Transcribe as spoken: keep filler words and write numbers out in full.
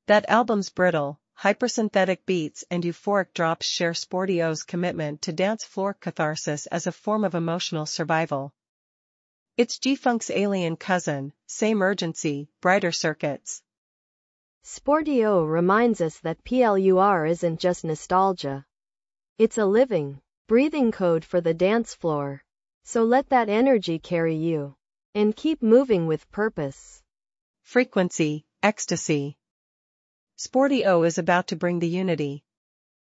That album's brittle, hypersynthetic beats and euphoric drops share Sporty-O's commitment to dance floor catharsis as a form of emotional survival. It's G-Funk's alien cousin, same urgency, brighter circuits. Sporty-O reminds us that P L U R isn't just nostalgia. It's a living, breathing code for the dance floor. So let that energy carry you. And keep moving with purpose. Frequency, ecstasy. Sporty-O is about to bring the unity.